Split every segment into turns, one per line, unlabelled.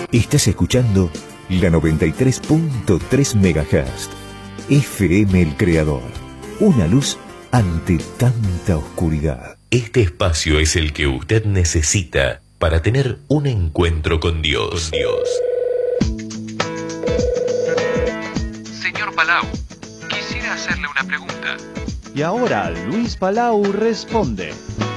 Estás escuchando la 93.3 MHz. FM El Creador. Una luz ante tanta oscuridad.
Este espacio es el que usted necesita para tener un encuentro con Dios.
Señor Palau, quisiera hacerle una pregunta.
Y ahora Luis Palau responde.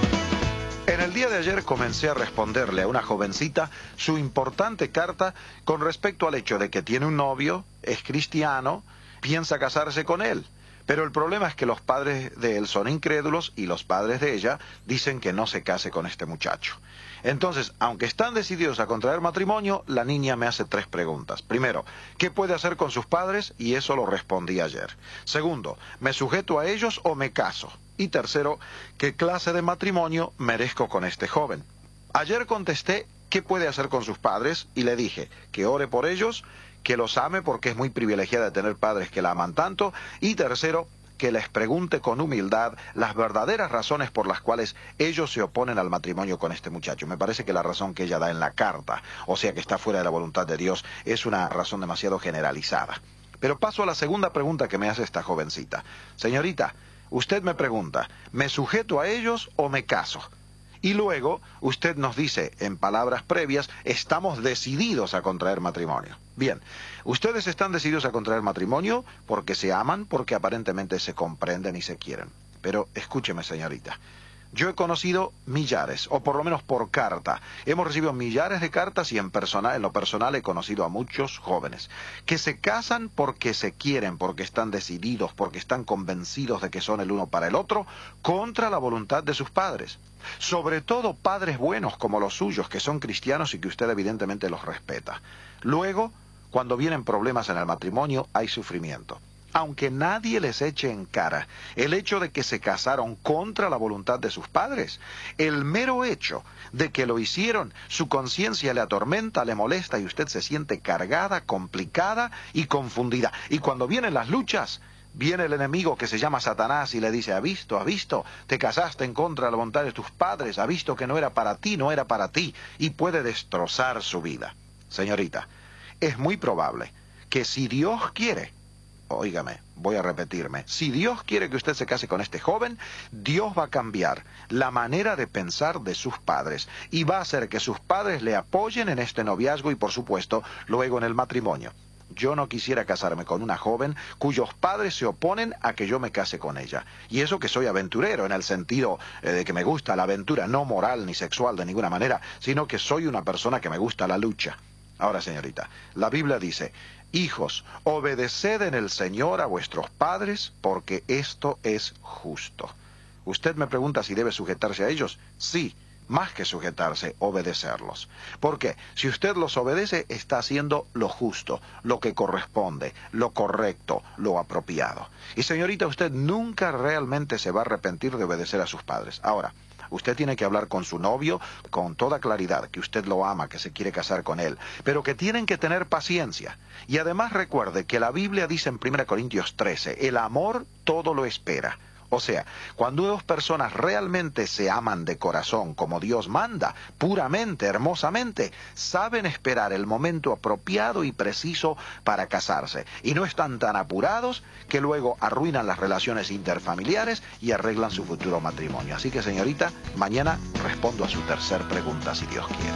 En el día de ayer comencé a responderle a una jovencita su importante carta con respecto al hecho de que tiene un novio, es cristiano, piensa casarse con él. Pero el problema es que los padres de él son incrédulos y los padres de ella dicen que no se case con este muchacho. Entonces, aunque están decididos a contraer matrimonio, la niña me hace 3 preguntas. Primero, ¿qué puede hacer con sus padres? Y eso lo respondí ayer. Segundo, ¿me sujeto a ellos o me caso? Y tercero, ¿qué clase de matrimonio merezco con este joven? Ayer contesté qué puede hacer con sus padres y le dije que ore por ellos, que los ame porque es muy privilegiada de tener padres que la aman tanto, y tercero, que les pregunte con humildad las verdaderas razones por las cuales ellos se oponen al matrimonio con este muchacho. Me parece que la razón que ella da en la carta, o sea que está fuera de la voluntad de Dios, es una razón demasiado generalizada. Pero paso a la segunda pregunta que me hace esta jovencita. Señorita, usted me pregunta, ¿me sujeto a ellos o me caso? Y luego usted nos dice, en palabras previas, estamos decididos a contraer matrimonio. Bien, ustedes están decididos a contraer matrimonio porque se aman, porque aparentemente se comprenden y se quieren. Pero escúcheme, señorita, yo he conocido millares, o por lo menos por carta. Hemos recibido millares de cartas y en lo personal he conocido a muchos jóvenes que se casan porque se quieren, porque están decididos, porque están convencidos de que son el uno para el otro, contra la voluntad de sus padres. Sobre todo padres buenos como los suyos, que son cristianos y que usted evidentemente los respeta. Luego, cuando vienen problemas en el matrimonio, hay sufrimiento. Aunque nadie les eche en cara el hecho de que se casaron contra la voluntad de sus padres, el mero hecho de que lo hicieron, su conciencia le atormenta, le molesta y usted se siente cargada, complicada y confundida. Y cuando vienen las luchas, viene el enemigo que se llama Satanás y le dice, ¿has visto? Te casaste en contra de la voluntad de tus padres, ¿has visto que no era para ti, no era para ti? Y puede destrozar su vida. Señorita, es muy probable que si Dios quiere, óigame, voy a repetirme, si Dios quiere que usted se case con este joven, Dios va a cambiar la manera de pensar de sus padres y va a hacer que sus padres le apoyen en este noviazgo y por supuesto luego en el matrimonio. Yo no quisiera casarme con una joven cuyos padres se oponen a que yo me case con ella. Y eso que soy aventurero en el sentido de que me gusta la aventura, no moral ni sexual de ninguna manera, sino que soy una persona que me gusta la lucha. Ahora, señorita, la Biblia dice, hijos, obedeced en el Señor a vuestros padres, porque esto es justo. ¿Usted me pregunta si debe sujetarse a ellos? Sí, más que sujetarse, obedecerlos. Porque si usted los obedece, está haciendo lo justo, lo que corresponde, lo correcto, lo apropiado. Y señorita, usted nunca realmente se va a arrepentir de obedecer a sus padres. Ahora, usted tiene que hablar con su novio con toda claridad, que usted lo ama, que se quiere casar con él, pero que tienen que tener paciencia. Y además recuerde que la Biblia dice en 1 Corintios 13, el amor todo lo espera. O sea, cuando 2 personas realmente se aman de corazón como Dios manda, puramente, hermosamente, saben esperar el momento apropiado y preciso para casarse. Y no están tan apurados que luego arruinan las relaciones interfamiliares y arreglan su futuro matrimonio. Así que, señorita, mañana respondo a su 3ª pregunta, si Dios quiere.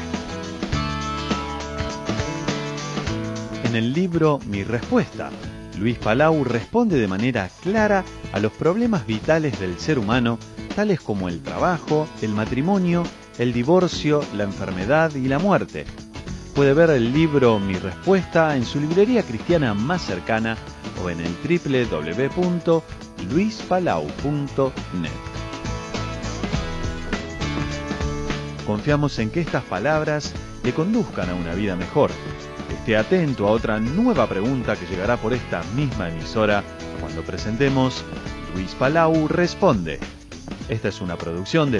En el libro Mi Respuesta, Luis Palau responde de manera clara a los problemas vitales del ser humano, tales como el trabajo, el matrimonio, el divorcio, la enfermedad y la muerte. Puede ver el libro Mi Respuesta en su librería cristiana más cercana o en el www.luispalau.net. Confiamos en que estas palabras le conduzcan a una vida mejor. Esté atento a otra nueva pregunta que llegará por esta misma emisora cuando presentemos Luis Palau Responde. Esta es una producción de